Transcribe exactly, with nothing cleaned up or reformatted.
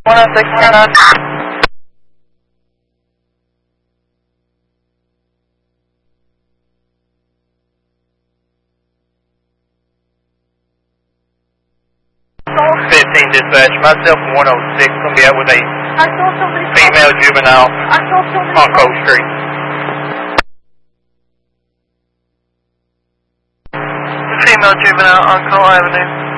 one oh six, turn on. fifteen dispatch, myself and one oh six, going to be out with a I saw somebody. female juvenile I saw somebody. on Cold Street. Female juvenile on Cole Avenue.